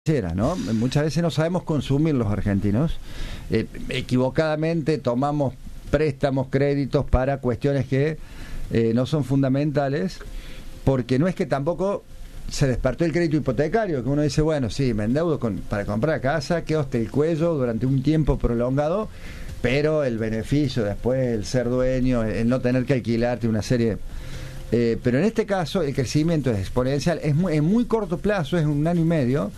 ¿no? Muchas veces no sabemos consumir los argentinos. Equivocadamente tomamos préstamos, créditos para cuestiones que no son fundamentales, porque no es que tampoco se despertó el crédito hipotecario, que uno dice, bueno, sí, me endeudo para comprar casa, quedo hasta el cuello durante un tiempo prolongado, pero el beneficio después, el ser dueño, el no tener que alquilarte una serie... pero en este caso el crecimiento es exponencial, en muy corto plazo, es 1 año y medio.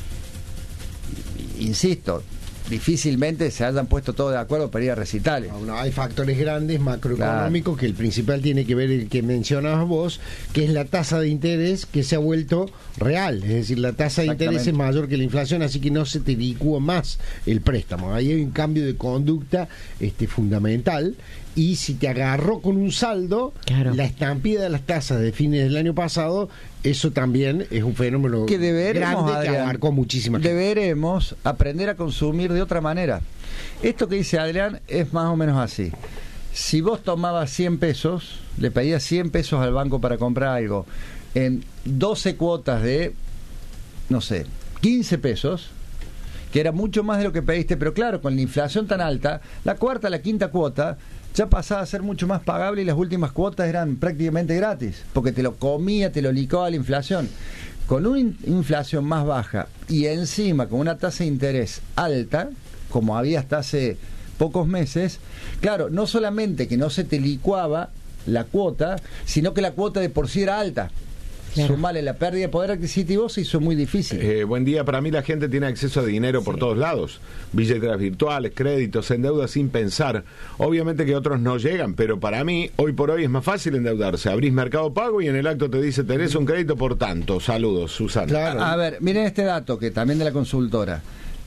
Insisto, difícilmente se hayan puesto todos de acuerdo para ir a recitales. No, hay factores grandes macroeconómicos, claro, que el principal tiene que ver el que mencionabas vos, que es la tasa de interés que se ha vuelto real, es decir, la tasa de interés es mayor que la inflación, así que no se te licúa más el préstamo. Ahí hay un cambio de conducta fundamental. Y si te agarró con un saldo, claro, la estampida de las tasas de fines del año pasado, eso también es un fenómeno que deberemos, grande, Adrián, que abarcó muchísima gente. Deberemos aprender a consumir de otra manera. Esto que dice Adrián es más o menos así. Si vos tomabas 100 pesos, le pedías 100 pesos al banco para comprar algo, en 12 cuotas de, no sé, 15 pesos, que era mucho más de lo que pediste, pero claro, con la inflación tan alta, la cuarta, la quinta cuota ya pasaba a ser mucho más pagable y las últimas cuotas eran prácticamente gratis, porque te lo comía, te lo licuaba la inflación. Con una inflación más baja y encima con una tasa de interés alta, como había hasta hace pocos meses, claro, no solamente que no se te licuaba la cuota, sino que la cuota de por sí era alta. Claro. Sumarle la pérdida de poder adquisitivo se hizo muy difícil. Buen día. Para mí la gente tiene acceso a dinero por todos lados. Billeteras virtuales, créditos, se endeuda sin pensar. Obviamente que otros no llegan, pero para mí, hoy por hoy es más fácil endeudarse. Abrís Mercado Pago y en el acto te dice, tenés un crédito por tanto. Saludos, Susana. Claro. A ver, miren este dato que también de la consultora.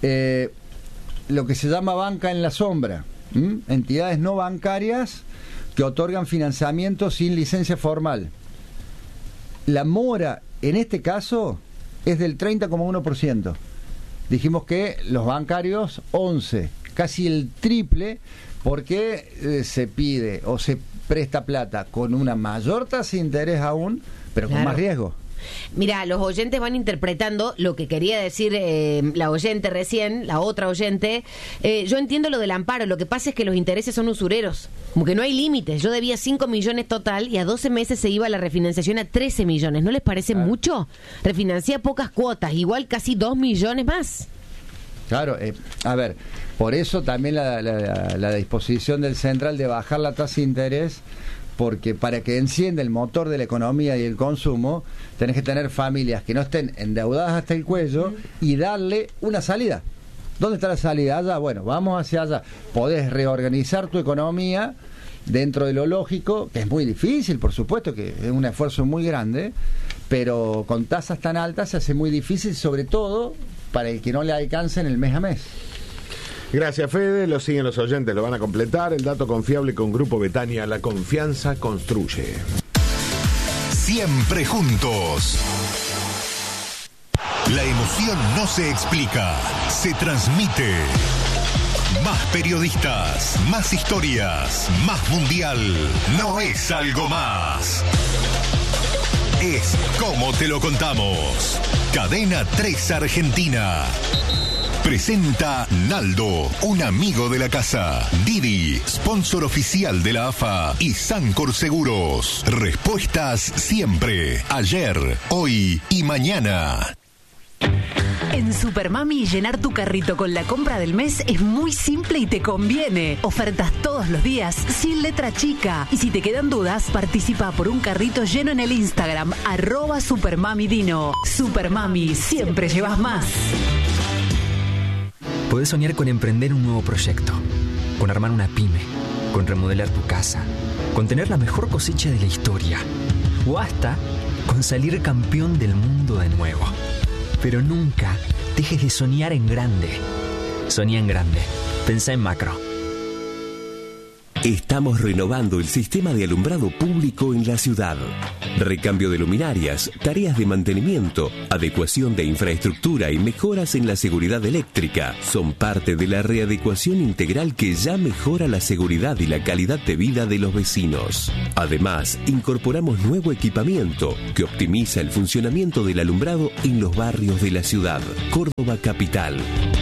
Lo que se llama banca en la sombra. Entidades no bancarias que otorgan financiamiento sin licencia formal. La mora, en este caso, es del 30,1%. Dijimos que los bancarios, 11%, casi el triple, porque se pide o se presta plata con una mayor tasa de interés aún, pero con más riesgo. Mira, los oyentes van interpretando lo que quería decir la oyente recién, la otra oyente. Yo entiendo lo del amparo, lo que pasa es que los intereses son usureros, como que no hay límites. Yo debía 5 millones total y a 12 meses se iba la refinanciación a 13 millones. ¿No les parece mucho? Refinancié pocas cuotas, igual casi 2 millones más. Claro, a ver, por eso también la disposición del Central de bajar la tasa de interés, porque para que encienda el motor de la economía y el consumo, tenés que tener familias que no estén endeudadas hasta el cuello y darle una salida. ¿Dónde está la salida? Allá, bueno, vamos hacia allá. Podés reorganizar tu economía dentro de lo lógico, que es muy difícil, por supuesto, que es un esfuerzo muy grande, pero con tasas tan altas se hace muy difícil, sobre todo para el que no le alcance en el mes a mes. Gracias, Fede. Lo siguen los oyentes, lo van a completar. El dato confiable con Grupo Betania, la confianza construye. Siempre juntos. La emoción no se explica, se transmite. Más periodistas, más historias, más mundial. No es algo más. Es como te lo contamos. Cadena 3 Argentina. Presenta Naldo, un amigo de la casa. Didi, sponsor oficial de la AFA. Y Sancor Seguros. Respuestas siempre. Ayer, hoy y mañana. En Supermami, llenar tu carrito con la compra del mes es muy simple y te conviene. Ofertas todos los días, sin letra chica. Y si te quedan dudas, participa por un carrito lleno en el Instagram, @SupermamiDino. Supermami, siempre llevas más. Podés soñar con emprender un nuevo proyecto, con armar una pyme, con remodelar tu casa, con tener la mejor cosecha de la historia, o hasta con salir campeón del mundo de nuevo. Pero nunca dejes de soñar en grande. Soñá en grande. Pensá en macro. Estamos renovando el sistema de alumbrado público en la ciudad. Recambio de luminarias, tareas de mantenimiento, adecuación de infraestructura y mejoras en la seguridad eléctrica son parte de la readecuación integral que ya mejora la seguridad y la calidad de vida de los vecinos. Además, incorporamos nuevo equipamiento que optimiza el funcionamiento del alumbrado en los barrios de la ciudad. Córdoba Capital.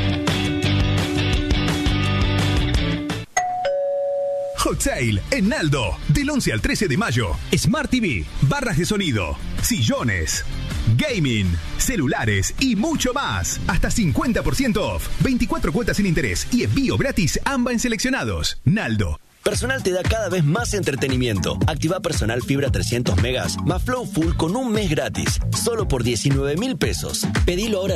Hot Sale en Naldo, del 11 al 13 de mayo. Smart TV, barras de sonido, sillones, gaming, celulares y mucho más. Hasta 50% off, 24 cuotas sin interés y envío gratis AMBA en seleccionados. Naldo. Personal te da cada vez más entretenimiento. Activa Personal Fibra 300 megas más Flow Full con un mes gratis. Solo por 19.000 pesos. Pedilo ahora al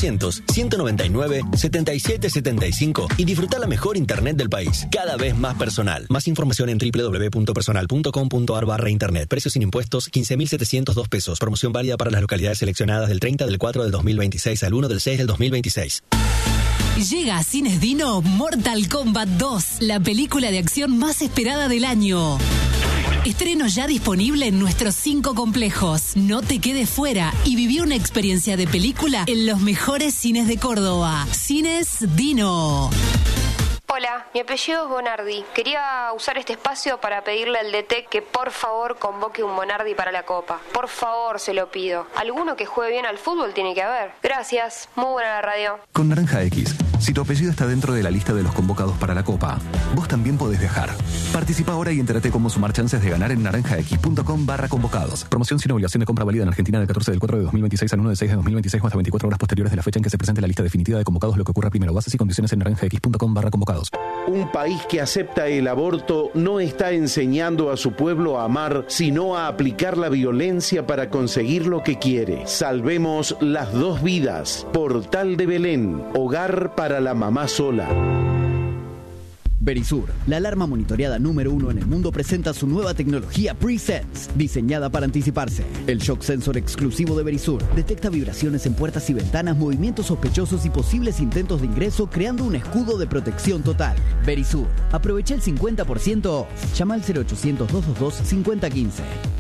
0800-199-7775 y disfruta la mejor internet del país. Cada vez más personal. Más información en www.personal.com.ar/internet. Precios sin impuestos, 15.702 pesos. Promoción válida para las localidades seleccionadas del 30 del 4 del 2026 al 1 del 6 del 2026. Llega a Cines Dino Mortal Kombat 2, la película de acción más esperada del año. Estreno ya disponible en nuestros 5 complejos. No te quedes fuera y viví una experiencia de película en los mejores cines de Córdoba. Cines Dino. Hola, mi apellido es Bonardi. Quería usar este espacio para pedirle al DT que por favor convoque un Bonardi para la Copa. Por favor, se lo pido. Alguno que juegue bien al fútbol tiene que haber. Gracias, muy buena la radio. Con Naranja X, si tu apellido está dentro de la lista de los convocados para la Copa, vos también podés viajar. Participa ahora y entérate cómo sumar chances de ganar en naranjax.com/convocados. Promoción sin obligación de compra válida en Argentina del 14 del 4 de 2026 al 1 del 6 de 2026 o hasta 24 horas posteriores de la fecha en que se presente la lista definitiva de convocados, lo que ocurra primero. Bases y condiciones en naranjax.com/convocados. Un país que acepta el aborto no está enseñando a su pueblo a amar, sino a aplicar la violencia para conseguir lo que quiere. Salvemos las 2 vidas. Portal de Belén, hogar para la mamá sola. Verisur, la alarma monitoreada número 1 en el mundo, presenta su nueva tecnología Pre-Sense, diseñada para anticiparse. El shock sensor exclusivo de Verisur detecta vibraciones en puertas y ventanas, movimientos sospechosos y posibles intentos de ingreso, creando un escudo de protección total. Verisur, aprovecha el 50% off. Llama al 0800-222-5015.